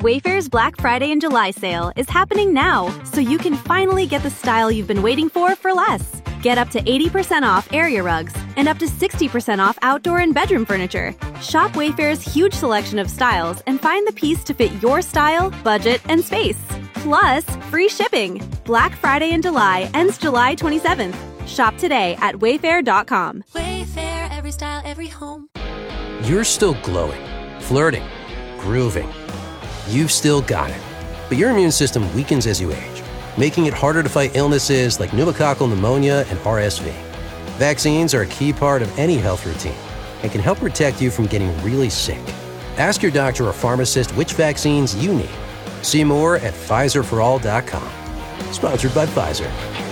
Wayfair's Black Friday and July sale is happening now, so you can finally get the style you've been waiting for less. Get up to 80% off area rugs and up to 60% off outdoor and bedroom furniture. Shop Wayfair's huge selection of styles and find the piece to fit your style, budget, and space. Plus, free shipping. Black Friday in July ends July 27th. Shop today at wayfair.com. Wayfair, every style, every home. You're still glowing, flirting, grooving. You've still got it. But your immune system weakens as you age, making it harder to fight illnesses like pneumococcal pneumonia and RSV. Vaccines are a key part of any health routine and can help protect you from getting really sick. Ask your doctor or pharmacist which vaccines you need. See more at PfizerForAll.com. Sponsored by Pfizer.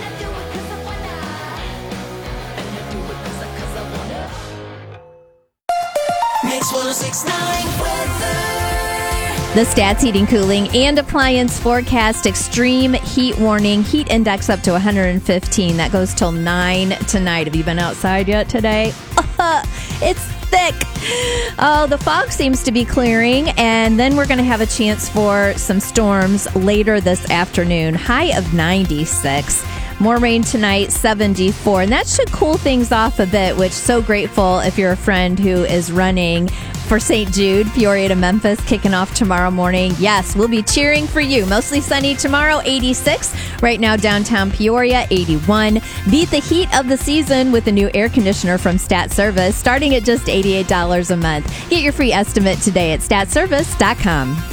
Mix 106.9 weather. The Stats Heating, Cooling, and Appliance forecast extreme heat warning. Heat index up to 115. That goes till 9 tonight. Have you been outside yet today? It's thick. Oh, the fog seems to be clearing, and then we're going to have a chance for some storms later this afternoon. High of 96. More rain tonight, 74. And that should cool things off a bit, which so grateful if you're a friend who is running for St. Jude, Peoria to Memphis, kicking off tomorrow morning. Yes, we'll be cheering for you. Mostly sunny tomorrow, 86. Right now, downtown Peoria, 81. Beat the heat of the season with a new air conditioner from Stat Service, starting at just $88 a month. Get your free estimate today at statservice.com.